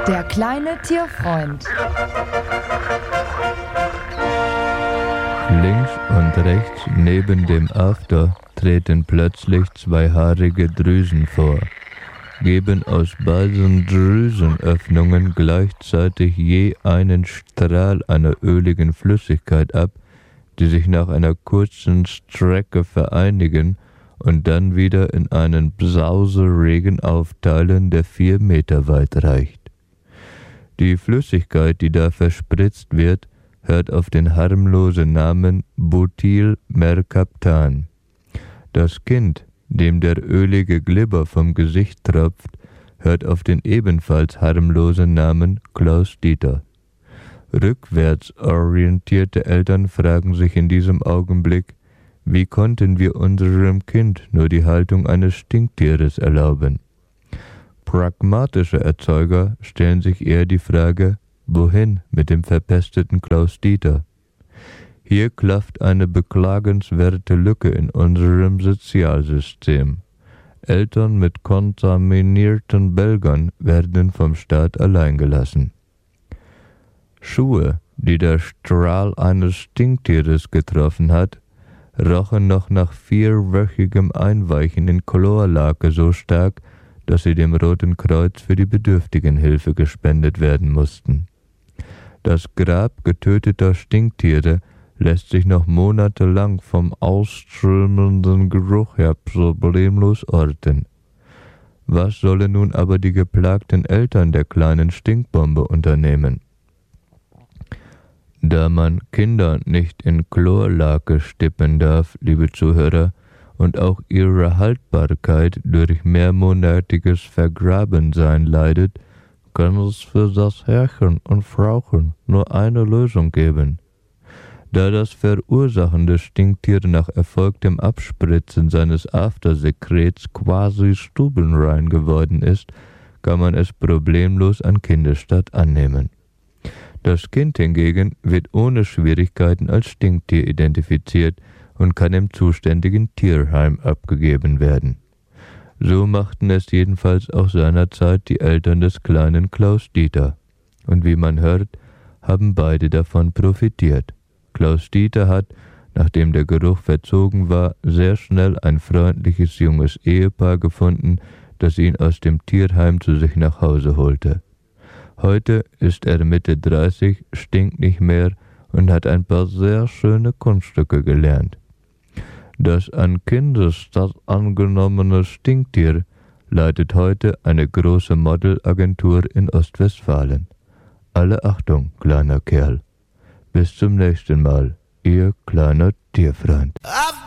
Der kleine Tierfreund. Links und rechts neben dem After treten plötzlich zwei haarige Drüsen vor, geben aus beiden Drüsenöffnungen gleichzeitig je einen Strahl einer öligen Flüssigkeit ab, die sich nach einer kurzen Strecke vereinigen und dann wieder in einen Sauseregen aufteilen, der 4 Meter weit reicht. Die Flüssigkeit, die da verspritzt wird, hört auf den harmlosen Namen Butylmercaptan. Das Kind, dem der ölige Glibber vom Gesicht tropft, hört auf den ebenfalls harmlosen Namen Klaus-Dieter. Rückwärts orientierte Eltern fragen sich in diesem Augenblick, wie konnten wir unserem Kind nur die Haltung eines Stinktieres erlauben? Pragmatische Erzeuger stellen sich eher die Frage, wohin mit dem verpesteten Klaus-Dieter? Hier klafft eine beklagenswerte Lücke in unserem Sozialsystem. Eltern mit kontaminierten Belgern werden vom Staat allein gelassen. Schuhe, die der Strahl eines Stinktieres getroffen hat, rochen noch nach 4-wöchigem Einweichen in Chlorlake so stark, dass sie dem Roten Kreuz für die Bedürftigenhilfe gespendet werden mussten. Das Grab getöteter Stinktiere lässt sich noch monatelang vom ausströmenden Geruch her problemlos orten. Was sollen nun aber die geplagten Eltern der kleinen Stinkbombe unternehmen? Da man Kinder nicht in Chlorlake stippen darf, liebe Zuhörer, und auch ihre Haltbarkeit durch mehrmonatiges Vergrabensein leidet, kann es für das Herrchen und Frauchen nur eine Lösung geben. Da das verursachende Stinktier nach erfolgtem Abspritzen seines Aftersekrets quasi stubenrein geworden ist, kann man es problemlos an Kindesstatt annehmen. Das Kind hingegen wird ohne Schwierigkeiten als Stinktier identifiziert und kann im zuständigen Tierheim abgegeben werden. So machten es jedenfalls auch seinerzeit die Eltern des kleinen Klaus-Dieter. Und wie man hört, haben beide davon profitiert. Klaus-Dieter hat, nachdem der Geruch verzogen war, sehr schnell ein freundliches junges Ehepaar gefunden, das ihn aus dem Tierheim zu sich nach Hause holte. Heute ist er Mitte 30, stinkt nicht mehr und hat ein paar sehr schöne Kunststücke gelernt. Das an Kindesstatt angenommene Stinktier leitet heute eine große Modelagentur in Ostwestfalen. Alle Achtung, kleiner Kerl. Bis zum nächsten Mal, Ihr kleiner Tierfreund.